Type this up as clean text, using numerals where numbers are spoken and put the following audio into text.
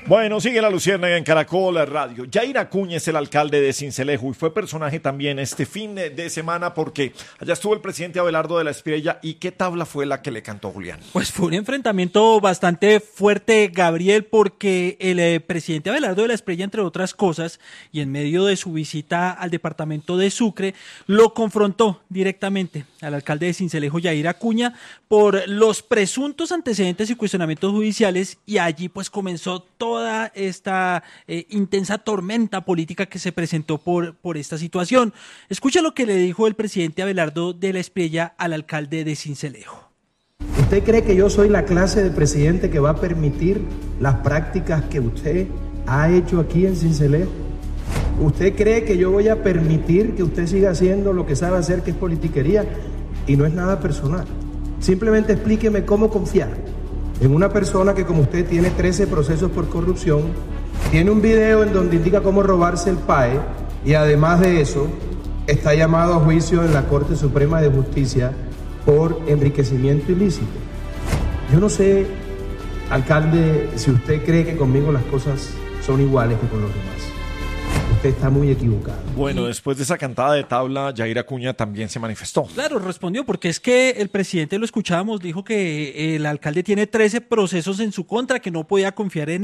Bueno, sigue la Luciérnaga en Caracol Radio. Yair Acuña es el alcalde de Sincelejo y fue personaje también este fin de semana porque allá estuvo el presidente Abelardo de la Espriella. ¿Y qué tabla fue la que le cantó Julián? Pues fue un enfrentamiento bastante fuerte, Gabriel, porque el presidente Abelardo de la Espriella, entre otras cosas, y en medio de su visita al departamento de Sucre, lo confrontó directamente al alcalde de Sincelejo, Yair Acuña, por los presuntos antecedentes y cuestionamientos judiciales, y allí pues comenzó toda esta intensa tormenta política que se presentó por esta situación. Escucha lo que le dijo el presidente Abelardo de la Espriella al alcalde de Sincelejo. ¿Usted cree que yo soy la clase de presidente que va a permitir las prácticas que usted ha hecho aquí en Sincelejo? ¿Usted cree que yo voy a permitir que usted siga haciendo lo que sabe hacer, que es politiquería? Y no es nada personal. Simplemente explíqueme cómo confiar en una persona que, como usted, tiene 13 procesos por corrupción, tiene un video en donde indica cómo robarse el PAE y además de eso está llamado a juicio en la Corte Suprema de Justicia por enriquecimiento ilícito. Yo no sé, alcalde, si usted cree que conmigo las cosas son iguales que con los demás. Usted está muy equivocado. Bueno, después de esa cantada de tabla, Yair Acuña también se manifestó. Claro, respondió, porque es que el presidente, lo escuchábamos, dijo que el alcalde tiene 13 procesos en su contra, que no podía confiar en